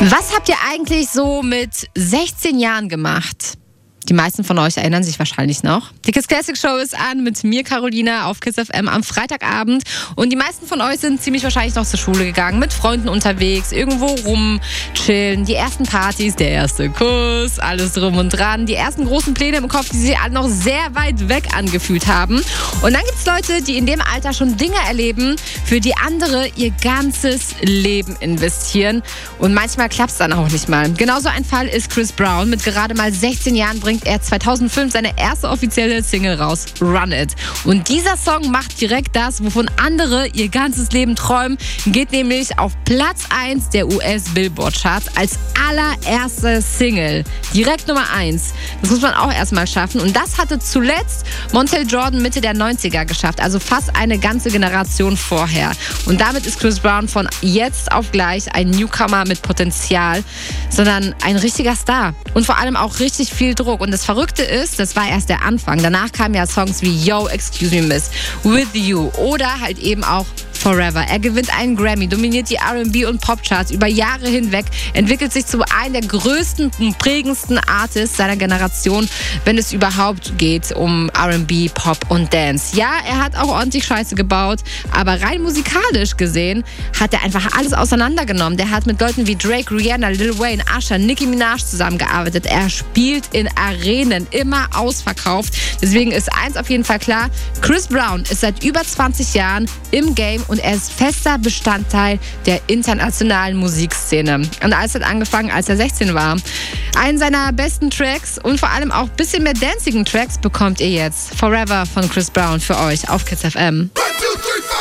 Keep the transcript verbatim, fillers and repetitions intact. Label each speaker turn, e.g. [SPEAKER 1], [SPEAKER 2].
[SPEAKER 1] Was habt ihr eigentlich so mit sechzehn Jahren gemacht? Die meisten von euch erinnern sich wahrscheinlich noch. Die Kiss Classic Show ist an mit mir, Carolina, auf Kiss F M am Freitagabend. Und die meisten von euch sind ziemlich wahrscheinlich noch zur Schule gegangen, mit Freunden unterwegs, irgendwo rumchillen. Die ersten Partys, der erste Kuss, alles drum und dran. Die ersten großen Pläne im Kopf, die sich alle noch sehr weit weg angefühlt haben. Und dann gibt es Leute, die in dem Alter schon Dinge erleben, für die andere ihr ganzes Leben investieren. Und manchmal klappt es dann auch nicht mal. Genauso ein Fall ist Chris Brown. Mit gerade mal sechzehn Jahren bringt er zweitausendfünf seine erste offizielle Single raus, Run It. Und dieser Song macht direkt das, wovon andere ihr ganzes Leben träumen, geht nämlich auf Platz eins der U S-Billboard-Charts als allererste Single. Direkt Nummer eins. Das muss man auch erstmal schaffen. Und das hatte zuletzt Montel Jordan Mitte der neunziger geschafft, also fast eine ganze Generation vorher. Und damit ist Chris Brown von jetzt auf gleich ein Newcomer mit Potenzial, sondern ein richtiger Star. Und vor allem auch richtig viel Druck. Und das Verrückte ist, das war erst der Anfang. Danach kamen ja Songs wie Yo, Excuse Me Miss, With You oder halt eben auch Forever. Er gewinnt einen Grammy, dominiert die R and B und Popcharts über Jahre hinweg, entwickelt sich zu einem der größten und prägendsten Artists seiner Generation, wenn es überhaupt geht um R and B, Pop und Dance. Ja, er hat auch ordentlich Scheiße gebaut, aber rein musikalisch gesehen hat er einfach alles auseinandergenommen. Der hat mit Leuten wie Drake, Rihanna, Lil Wayne, Usher, Nicki Minaj zusammengearbeitet. Er spielt in Arenen, immer ausverkauft. Deswegen ist eins auf jeden Fall klar, Chris Brown ist seit über zwanzig Jahren im Game und er ist fester Bestandteil der internationalen Musikszene. Und alles hat angefangen, als er sechzehn war. Einen seiner besten Tracks und vor allem auch ein bisschen mehr dancigen Tracks bekommt ihr jetzt. Forever von Chris Brown für euch auf Kiss F M.